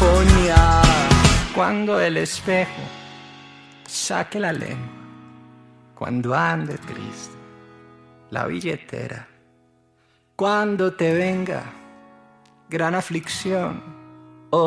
sinfonía. Cuando el espejo saque la lengua, cuando ande triste la billetera, cuando te venga gran aflicción,